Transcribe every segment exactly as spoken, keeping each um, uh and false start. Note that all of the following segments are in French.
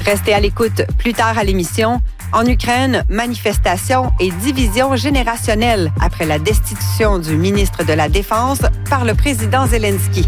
Restez à l'écoute plus tard à l'émission. En Ukraine, manifestation et division générationnelle après la destitution du ministre de la Défense par le président Zelensky.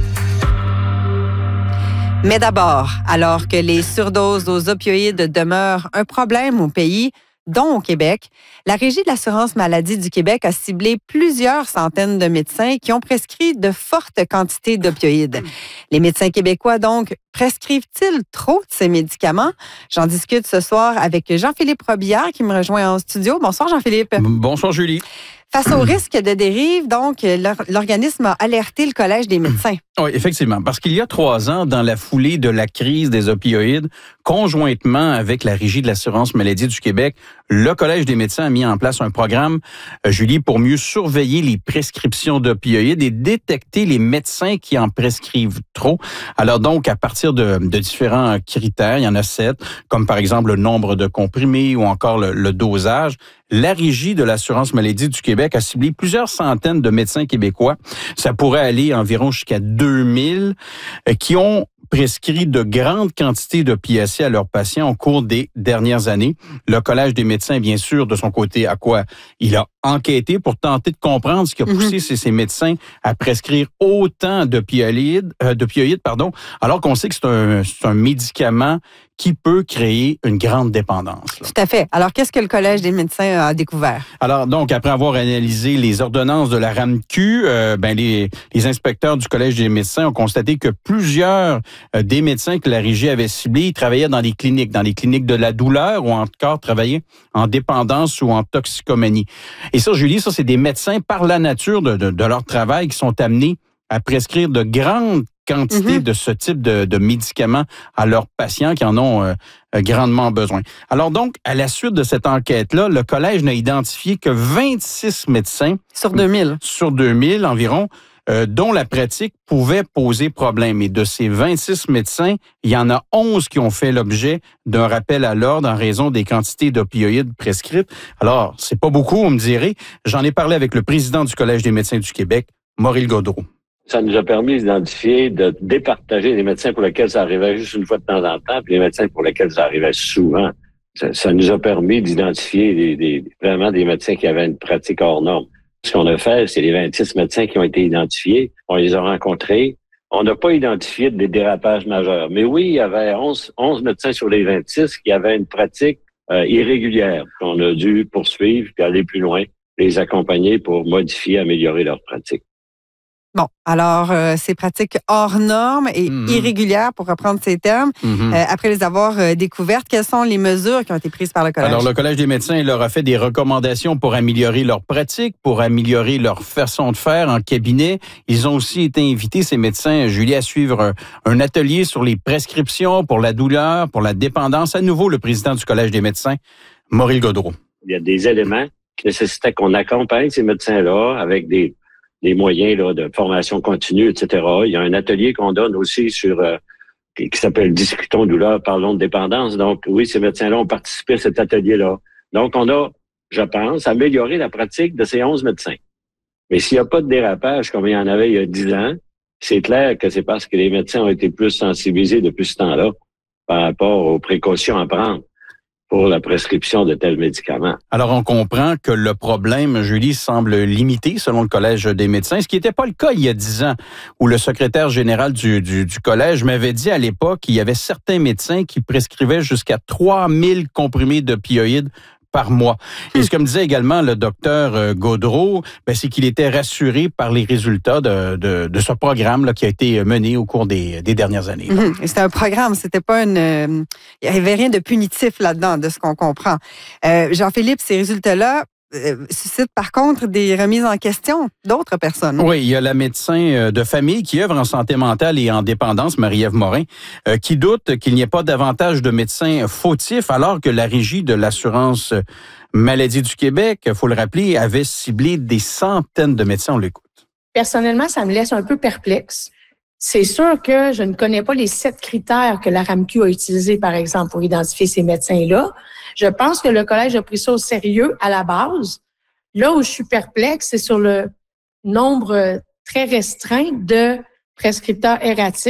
Mais d'abord, alors que les surdoses aux opioïdes demeurent un problème au pays, dont au Québec, la Régie de l'assurance maladie du Québec a ciblé plusieurs centaines de médecins qui ont prescrit de fortes quantités d'opioïdes. Les médecins québécois, donc, prescrivent-ils trop de ces médicaments? J'en discute ce soir avec Jean-Philippe Robillard qui me rejoint en studio. Bonsoir, Jean-Philippe. Bonsoir, Julie. Face au risque de dérive, donc, l'organisme a alerté le Collège des médecins. Oui, effectivement, parce qu'il y a trois ans, dans la foulée de la crise des opioïdes, conjointement avec la Régie de l'assurance maladie du Québec, le Collège des médecins a mis en place un programme, euh, Julie, pour mieux surveiller les prescriptions d'opioïdes et détecter les médecins qui en prescrivent trop. Alors donc, à partir de, de différents critères, il y en a sept, comme par exemple le nombre de comprimés ou encore le, le dosage, la Régie de l'assurance maladie du Québec a ciblé plusieurs centaines de médecins québécois. Ça pourrait aller environ jusqu'à deux mille qui ont prescrit de grandes quantités d'opiacés à leurs patients au cours des dernières années. Le Collège des médecins, bien sûr, de son côté, à quoi il a enquêté pour tenter de comprendre ce qui a poussé mm-hmm. ces, ces médecins à prescrire autant d'opioïdes, euh, d'opioïdes, pardon, alors qu'on sait que c'est un, c'est un médicament qui peut créer une grande dépendance. Là. Tout à fait. Alors, qu'est-ce que le Collège des médecins a découvert? Alors, donc, après avoir analysé les ordonnances de la RAMQ, euh, ben les, les inspecteurs du Collège des médecins ont constaté que plusieurs euh, des médecins que la Régie avait ciblés travaillaient dans des cliniques, dans les cliniques de la douleur ou encore travaillaient en dépendance ou en toxicomanie. Et ça, Julie, ça, c'est des médecins par la nature de, de, de leur travail qui sont amenés à prescrire de grandes quantité mm-hmm. de ce type de, de médicaments à leurs patients qui en ont euh, grandement besoin. Alors donc, à la suite de cette enquête-là, le Collège n'a identifié que vingt-six médecins. Sur deux mille. Sur deux mille environ, euh, dont la pratique pouvait poser problème. Et de ces vingt-six médecins, il y en a onze qui ont fait l'objet d'un rappel à l'ordre en raison des quantités d'opioïdes prescrites. Alors, c'est pas beaucoup, on me dirait. J'en ai parlé avec le président du Collège des médecins du Québec, Maurice Gaudreau. Ça nous a permis d'identifier, de départager les médecins pour lesquels ça arrivait juste une fois de temps en temps, puis les médecins pour lesquels ça arrivait souvent. Ça, ça nous a permis d'identifier des, des, vraiment des médecins qui avaient une pratique hors norme. Ce qu'on a fait, c'est les vingt-six médecins qui ont été identifiés. On les a rencontrés. On n'a pas identifié des dérapages majeurs. Mais oui, il y avait onze, onze médecins sur les vingt-six qui avaient une pratique euh, irrégulière. On a dû poursuivre puis aller plus loin, les accompagner pour modifier, améliorer leur pratique. Bon, alors, euh, ces pratiques hors normes et mmh. irrégulières, pour reprendre ces termes, mmh. euh, après les avoir euh, découvertes, quelles sont les mesures qui ont été prises par le Collège? Alors, le Collège des médecins leur a fait des recommandations pour améliorer leur pratique, pour améliorer leur façon de faire en cabinet. Ils ont aussi été invités, ces médecins, Julie, à suivre un, un atelier sur les prescriptions pour la douleur, pour la dépendance. À nouveau, le président du Collège des médecins, Maurice Gaudreau. Il y a des éléments qui nécessitaient qu'on accompagne ces médecins-là avec des des moyens là, de formation continue, et cetera. Il y a un atelier qu'on donne aussi sur euh, qui, qui s'appelle Discutons douleur, parlons de dépendance. Donc, oui, ces médecins-là ont participé à cet atelier-là. Donc, on a, je pense, amélioré la pratique de ces onze médecins. Mais s'il n'y a pas de dérapage comme il y en avait il y a dix ans, c'est clair que c'est parce que les médecins ont été plus sensibilisés depuis ce temps-là par rapport aux précautions à prendre pour la prescription de tels médicaments. Alors, on comprend que le problème, Julie, semble limité selon le Collège des médecins, ce qui n'était pas le cas il y a dix ans, où le secrétaire général du, du, du Collège m'avait dit à l'époque qu'il y avait certains médecins qui prescrivaient jusqu'à trois mille comprimés d'opioïdes par mois. Et ce que me disait également le docteur Gaudreau, ben, c'est qu'il était rassuré par les résultats de, de, de ce programme là, qui a été mené au cours des, des dernières années. Mmh. C'était un programme, c'était pas une... Euh, il n'y avait rien de punitif là-dedans, de ce qu'on comprend. Euh, Jean-Philippe, ces résultats-là euh, suscitent par contre des remises en question d'autres personnes. Oui, il y a la médecin de famille qui œuvre en santé mentale et en dépendance, Marie-Ève Morin, euh, qui doute qu'il n'y ait pas davantage de médecins fautifs alors que la Régie de l'assurance maladie du Québec, il faut le rappeler, avait ciblé des centaines de médecins. On l'écoute. Personnellement, ça me laisse un peu perplexe. C'est sûr que je ne connais pas les sept critères que la RAMQ a utilisés, par exemple, pour identifier ces médecins-là. Je pense que le Collège a pris ça au sérieux à la base. Là où je suis perplexe, c'est sur le nombre très restreint de prescripteurs erratiques.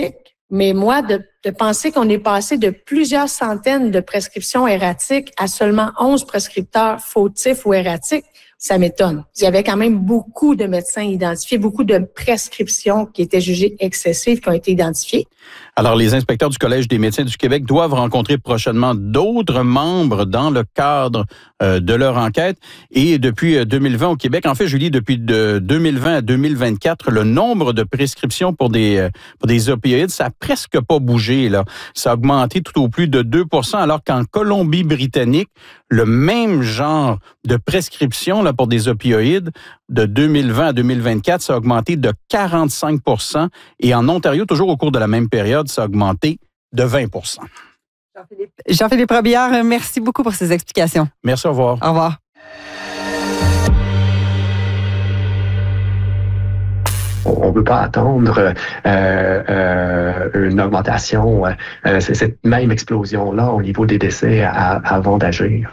Mais moi, de, de penser qu'on est passé de plusieurs centaines de prescriptions erratiques à seulement onze prescripteurs fautifs ou erratiques, ça m'étonne. Il y avait quand même beaucoup de médecins identifiés, beaucoup de prescriptions qui étaient jugées excessives qui ont été identifiées. Alors, les inspecteurs du Collège des médecins du Québec doivent rencontrer prochainement d'autres membres dans le cadre euh, de leur enquête. Et depuis deux mille vingt au Québec, en fait, Julie, depuis de deux mille vingt à deux mille vingt-quatre, le nombre de prescriptions pour des, euh, pour des opioïdes, ça a presque pas bougé, là. Ça a augmenté tout au plus de deux pour cent, alors qu'en Colombie-Britannique, le même genre de prescription là, pour des opioïdes de deux mille vingt à deux mille vingt-quatre, ça a augmenté de quarante-cinq pour cent. Et en Ontario, toujours au cours de la même période, ça a augmenté de vingt pour cent. Jean-Philippe, Jean-Philippe Robillard, merci beaucoup pour ces explications. Merci, au revoir. Au revoir. On ne peut pas attendre euh, euh, une augmentation, euh, cette même explosion-là au niveau des décès à, avant d'agir.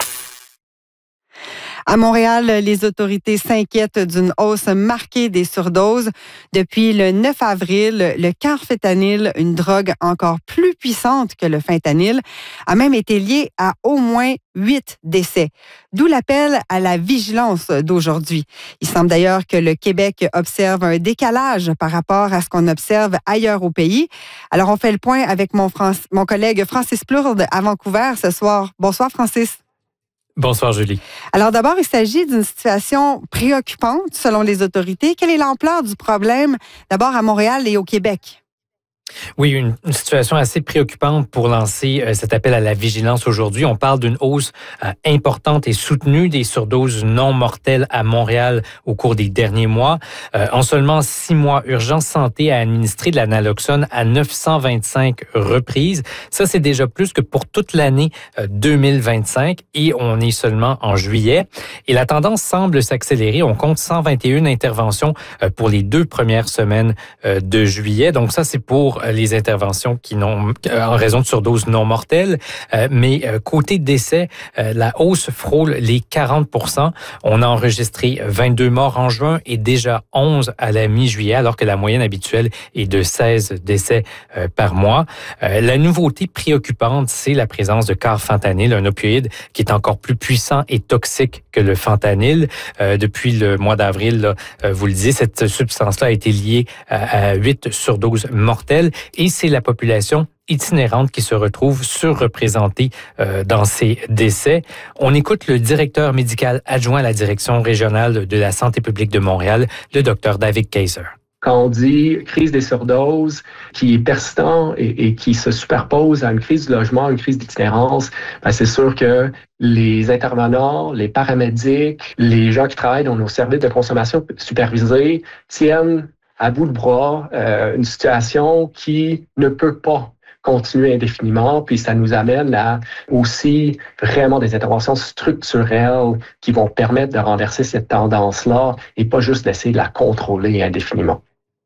À Montréal, les autorités s'inquiètent d'une hausse marquée des surdoses. Depuis le neuf avril, le carfentanil, une drogue encore plus puissante que le fentanyl, a même été lié à au moins huit décès. D'où l'appel à la vigilance d'aujourd'hui. Il semble d'ailleurs que le Québec observe un décalage par rapport à ce qu'on observe ailleurs au pays. Alors, on fait le point avec mon, Fran- mon collègue Francis Plourde à Vancouver ce soir. Bonsoir, Francis. Bonsoir, Julie. Alors d'abord, il s'agit d'une situation préoccupante selon les autorités. Quelle est l'ampleur du problème d'abord à Montréal et au Québec? Oui, une, une situation assez préoccupante pour lancer euh, cet appel à la vigilance aujourd'hui. On parle d'une hausse euh, importante et soutenue des surdoses non mortelles à Montréal au cours des derniers mois. Euh, en seulement six mois, Urgence Santé a administré de la naloxone à neuf cent vingt-cinq reprises. Ça, c'est déjà plus que pour toute l'année euh, deux mille vingt-cinq et on est seulement en juillet. Et la tendance semble s'accélérer. On compte cent vingt et une interventions euh, pour les deux premières semaines euh, de juillet. Donc ça, c'est pour les interventions qui n'ont, en raison de surdoses non mortelles. Euh, mais euh, côté décès, euh, la hausse frôle les quarante pour cent. On a enregistré vingt-deux morts en juin et déjà onze à la mi-juillet, alors que la moyenne habituelle est de seize décès euh, par mois. Euh, la nouveauté préoccupante, c'est la présence de carfentanil, un opioïde qui est encore plus puissant et toxique que le fentanyl. Euh, depuis le mois d'avril, là, euh, vous le disiez, cette substance-là a été liée à, à huit surdoses mortelles. Et c'est la population itinérante qui se retrouve surreprésentée euh, dans ces décès. On écoute le directeur médical adjoint à la direction régionale de la santé publique de Montréal, le docteur David Kaiser. Quand on dit crise des surdoses qui est persistant et, et qui se superpose à une crise du logement, une crise d'itinérance, ben c'est sûr que les intervenants, les paramédics, les gens qui travaillent dans nos services de consommation supervisée tiennent à bout de bras euh, une situation qui ne peut pas continuer indéfiniment, puis ça nous amène à aussi vraiment des interventions structurelles qui vont permettre de renverser cette tendance-là et pas juste d'essayer de la contrôler indéfiniment.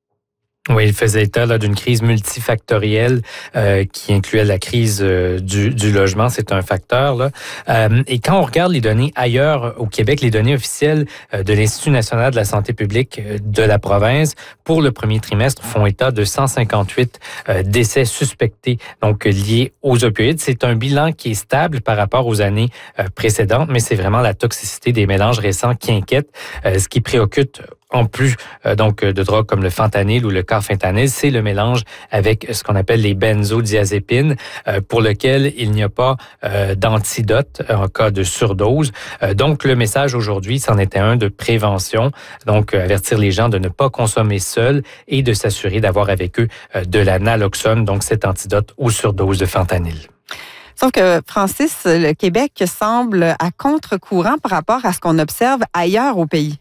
Oui, il faisait état là, d'une crise multifactorielle euh, qui incluait la crise euh, du, du logement, c'est un facteur. Là. Euh, et quand on regarde les données ailleurs au Québec, les données officielles euh, de l'Institut national de la santé publique euh, de la province, pour le premier trimestre, font état de cent cinquante-huit euh, décès suspectés donc liés aux opioïdes. C'est un bilan qui est stable par rapport aux années euh, précédentes, mais c'est vraiment la toxicité des mélanges récents qui inquiète, euh, ce qui préoccupe en plus euh, donc de drogues comme le fentanyl ou le carfentanil, c'est le mélange avec ce qu'on appelle les benzodiazépines, euh, pour lequel il n'y a pas euh, d'antidote en cas de surdose. Euh, donc, le message aujourd'hui, c'en était un de prévention. Donc, euh, avertir les gens de ne pas consommer seuls et de s'assurer d'avoir avec eux euh, de la naloxone, donc cet antidote aux surdoses de fentanyl. Sauf que, Francis, le Québec semble à contre-courant par rapport à ce qu'on observe ailleurs au pays.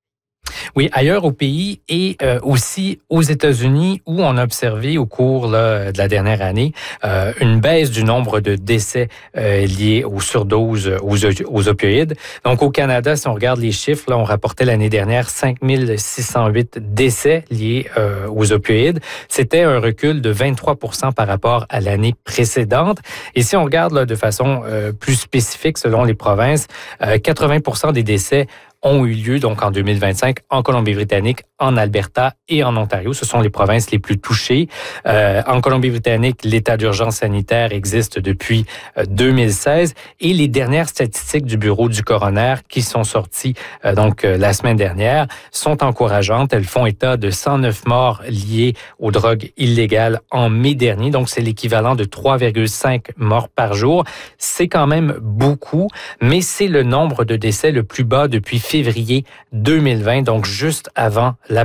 Oui, ailleurs au pays et euh, aussi aux États-Unis où on a observé au cours là, de la dernière année euh, une baisse du nombre de décès euh, liés aux surdoses, aux, aux opioïdes. Donc au Canada, si on regarde les chiffres, là, on rapportait l'année dernière cinq mille six cent huit décès liés euh, aux opioïdes. C'était un recul de vingt-trois pour cent par rapport à l'année précédente. Et si on regarde là, de façon euh, plus spécifique selon les provinces, euh, quatre-vingts pour cent des décès ont eu lieu donc en deux mille vingt-cinq en Colombie-Britannique, en Alberta et en Ontario. Ce sont les provinces les plus touchées. Euh, en Colombie-Britannique, l'état d'urgence sanitaire existe depuis euh, deux mille seize et les dernières statistiques du bureau du coroner qui sont sorties euh, donc euh, la semaine dernière sont encourageantes. Elles font état de cent neuf morts liées aux drogues illégales en mai dernier. Donc, c'est l'équivalent de trois virgule cinq morts par jour. C'est quand même beaucoup, mais c'est le nombre de décès le plus bas depuis février deux mille vingt, donc juste avant la